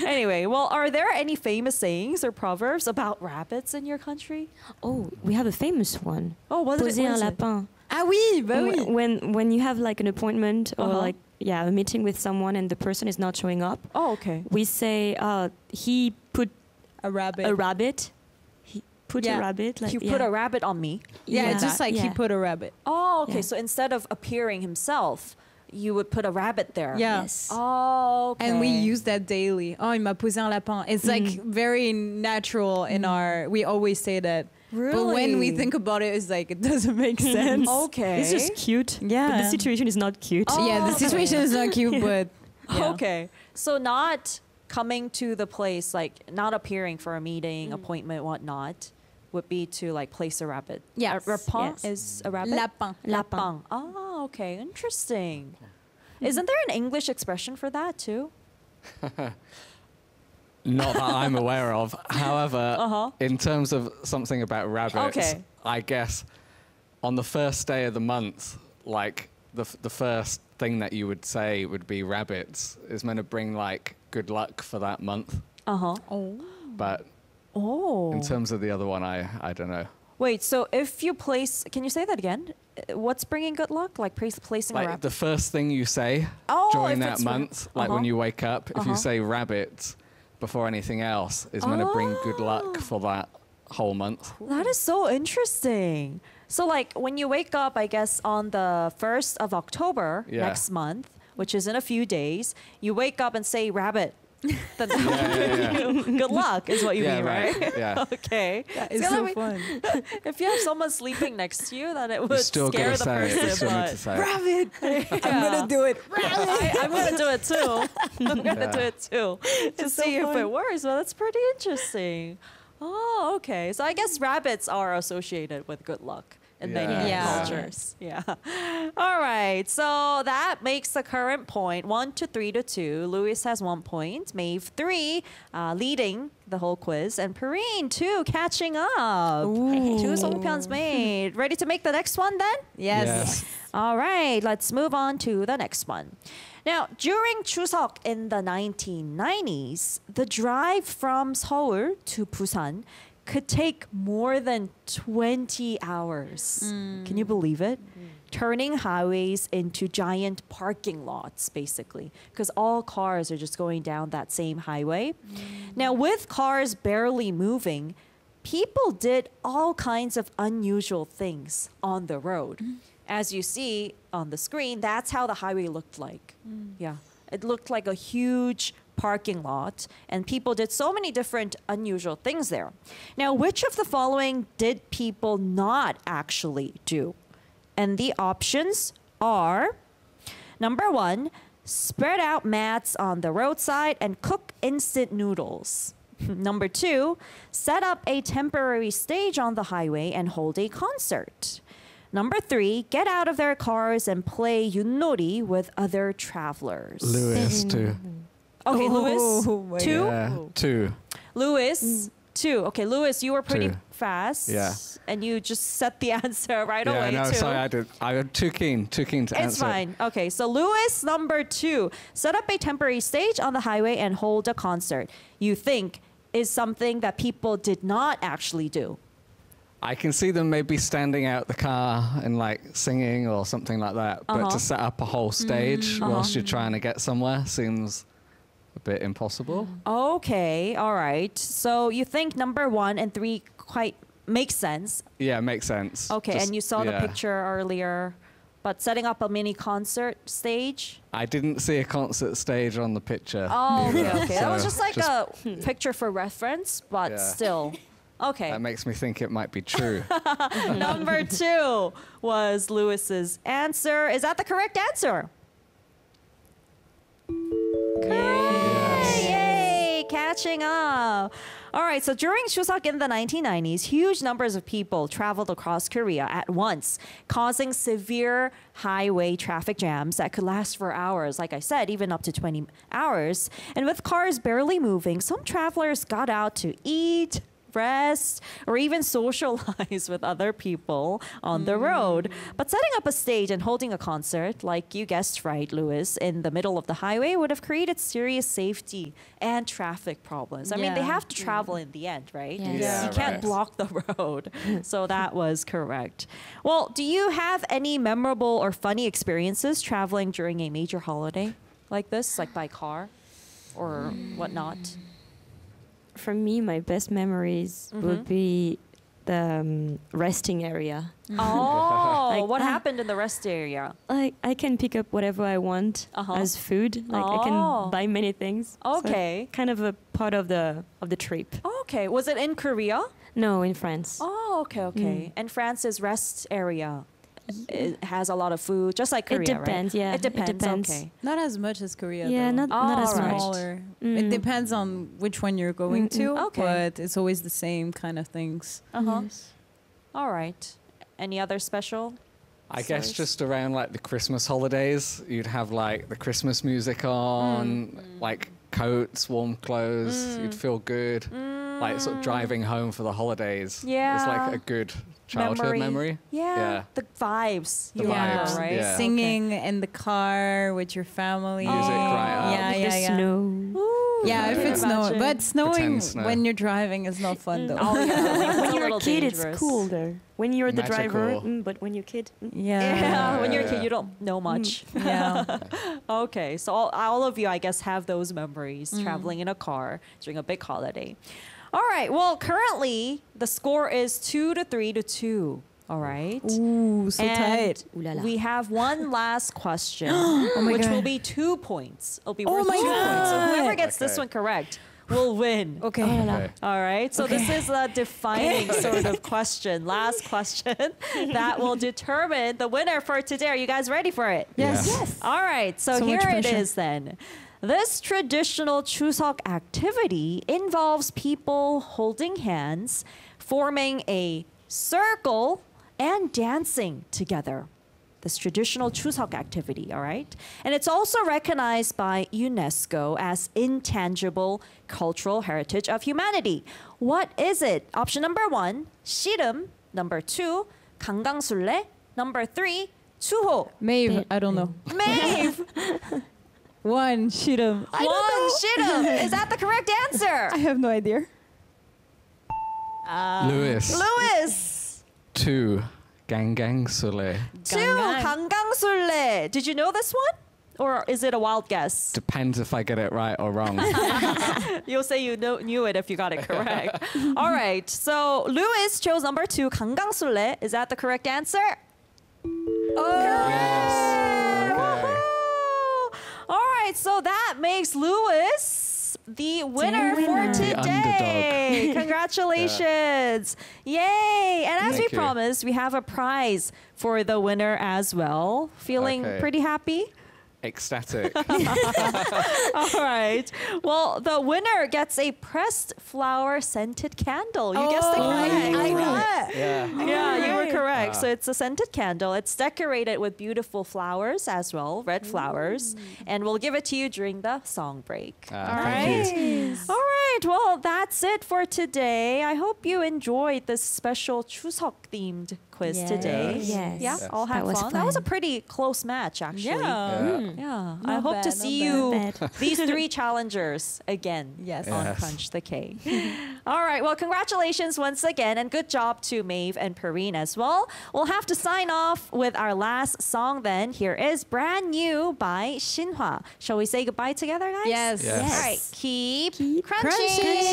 Anyway, well, are there any famous sayings or proverbs about rabbits in your country? Oh, we have a famous one. Oh, what is it? Poser What un is it? lapin. Ah oui, bah oui. When you have like an appointment or Uh-huh. like a meeting with someone and the person is not showing up, Oh, okay. we say he put A rabbit. a rabbit. He put Yeah. a rabbit. Like You put a rabbit on me. Yeah, Yeah. just like he Yeah. put a rabbit. Oh, okay. Yeah. So instead of appearing himself, you would put a rabbit there. Yeah. Yes. Oh, okay. And we use that daily. Oh, il m'a posé un lapin. It's like very natural in our. We always say that. But when we Really? think about it, it's like it doesn't make sense. Okay. It's just cute. Yeah. But the situation is not cute. Oh, Yeah, the okay. situation is not cute, but yeah. Okay. So not coming to the place, like not appearing for a meeting, appointment, whatnot, would be to like place a rabbit. Yes. A rapin Yes. is a rabbit? Lapin. Lapin. Oh, okay. Interesting. Isn't there an English expression for that too? Not that I'm aware of. However, Uh-huh. in terms of something about rabbits, Okay. I guess on the first day of the month, like the first thing that you would say would be rabbits is meant to bring like good luck for that month. Uh-huh. Oh. But Oh. in terms of the other one, I don't know. Wait, so if you place, can you say that again? What's bringing good luck? Like placing a Like rabbit? the first thing you say Oh, during if that it's ra- month, like when Uh-huh. you wake up, if Uh-huh. you say rabbit before anything else, is meant to bring good luck for that whole month. That is so interesting. So like when you wake up, I guess on the 1st of October Yeah. next month, which is in a few days, you wake up and say rabbit. Then good luck is what you Yeah, mean, right? right. Yeah. Okay. It's See, so like, fun. if you have someone sleeping next to you, then it You would still scare gotta the say it. You person. still need to But say it. Rabbit. Yeah. I'm gonna do it. I'm gonna do it too. I'm gonna do Yeah. it too to so see if fun. it works. Well, that's pretty interesting. Oh, okay. So I guess rabbits are associated with good luck in many Yeah. Yeah. cultures. Yeah. All right. So that makes the current point 1-3-2. Louis has 1 point. Maeve 3, leading the whole quiz, and Perrine 2, catching up. Two songpyeons made. Ready to make the next one then? Yes. Yes. All right, let's move on to the next one. Now, during Chuseok in the 1990s, the drive from Seoul to Busan could take more than 20 hours. Can you believe it? Turning highways into giant parking lots, basically, because all cars are just going down that same highway. Now, with cars barely moving, people did all kinds of unusual things on the road. As you see on the screen, that's how the highway looked like. Yeah. It looked like a huge parking lot, and people did so many different unusual things there. Now, which of the following did people not actually do? And the options are number 1, spread out mats on the roadside and cook instant noodles. Number 2, set up a temporary stage on the highway and hold a concert. Number 3, get out of their cars and play yunori with other travelers. Lewis too. Okay, Louis, Oh my 2. Yeah, 2. Louis, 2. Okay, Louis, you were pretty 2. fast. Yeah. And you just set the answer right Yeah, away, no, too. sorry, I'm too keen to It's answer. fine. Okay, so Louis, number 2, set up a temporary stage on the highway and hold a concert. You think is something that people did not actually do. I can see them maybe standing out the car and like singing or something like that. But Uh-huh. to set up a whole stage whilst you're trying to get somewhere seems a bit impossible. Okay, all right. So you think number 1 and 3 quite make sense. Yeah, makes sense. Okay, Just- and you saw the yeah. picture earlier. But setting up a mini concert stage? I didn't see a concert stage on the picture. Oh, okay, either, okay. That was so just like a picture for reference, but Yeah. still. Okay. That makes me think it might be true. Number 2 was Lewis's answer. Is that the correct answer? Yes. Yay! Catching up. All right, so during Chuseok in the 1990s, huge numbers of people traveled across Korea at once, causing severe highway traffic jams that could last for hours, like I said, even up to 20 hours. And with cars barely moving, some travelers got out to eat, rest or even socialize with other people on the road. But setting up a stage and holding a concert, like you guessed right, Lewis, in the middle of the highway would have created serious safety and traffic problems. I mean, they Yeah. have to travel in the end, right? Yes. Yeah, You can't right. block the road. So that was correct. Well, do you have any memorable or funny experiences traveling during a major holiday like this, like by car or whatnot? For me, my best memories would be the resting area. Oh, Like, what happened in the rest area? Like I can pick up whatever I want as food. Like I Oh. can buy many things. So Okay. kind of a part of the trip. Okay, was it in Korea? No, in France. Oh, okay. And France's rest area it has a lot of food, just like Korea, depends, right? yeah, It it depends. depends. Okay. Not as much as Korea. Yeah, though. not as alright. much. Smaller. It depends on which one you're going to. Okay. But it's always the same kind of things. Uh-huh. Yes. All right. Any other special? I guess stories? just around like the Christmas holidays, you'd have like the Christmas music on, like coats, warm clothes. You'd feel good, like sort of driving home for the holidays. It's Yeah. like a good childhood memory. Yeah. The vibes. The you remember, vibes, right? yeah. Singing in the car with your family. Music right up. Yeah, With yeah, the yeah. snow. Ooh, Yeah, if I can it's snow. imagine. But snowing Pretend snow. when you're driving is not fun though. Oh, yeah. When a you're little a kid, dangerous. it's cool though. When you're the driver, Magical. but when you're kid, Yeah, when you're a Yeah. kid, you don't know much. Yeah. Okay, so all of you, I guess, have those memories traveling in a car during a big holiday. All right. Well, currently the score is 2-3-2. All right. Ooh, so And tight. Ooh la la. we have one last question, my which God. will be 2 points. It'll be Oh worth my 2 points. So God. whoever gets this Okay. one correct will win. Okay. Okay. All right. So this is a defining sort of question, last question that will determine the winner for today. Are you guys ready for it? Yes. Yes. All right. So, So here much it pressure. is then. This traditional Chuseok activity involves people holding hands, forming a circle, and dancing together. This traditional Chuseok activity, all right? And it's also recognized by UNESCO as intangible cultural heritage of humanity. What is it? Option number 1, 씨름. Number 2, 강강술래. Number 3, 추호. Maeve, I don't know. Maeve. One, shoot him. One, 씨름. Is that the correct answer? I have no idea. Lewis. Lewis. 2. Gang Sule. 2, 강강술래. Did you know this one? Or is it a wild guess? Depends if I get it right or wrong. You'll say you knew it if you got it correct. All right. So Lewis chose number 2, 강강술래. Is that the correct answer? Yes. Okay. Woohoo! All right. So that makes Lewis the winner for The today. Congratulations. Yay. And as Thank we you. promised, we have a prize for the winner as well. Feeling Okay. pretty happy? Ecstatic. All right. Well, the winner gets a pressed flower scented candle. You guessed it correct. I got it. Yeah. Yeah, you were correct. Ah. So it's a scented candle. It's decorated with beautiful flowers as well, red flowers. And we'll give it to you during the song break. Thank you. All right. Well, that's it for today. I hope you enjoyed this special Chuseok themed quiz Yes. today. Yes. Yeah, Yes. all had That was fun. That was a fun. pretty close match, actually. Yeah. Yeah, I Not hope to bad, see not you, bad. these 3 challengers, again Yes. on Yes. Crunch the K. All right, well, congratulations once again, and good job to Maeve and Perrine as well. We'll have to sign off with our last song then. Here is Brand New by Shinhwa. Shall we say goodbye together, guys? Yes. Yes. All right, keep, Keep crunching. crunching.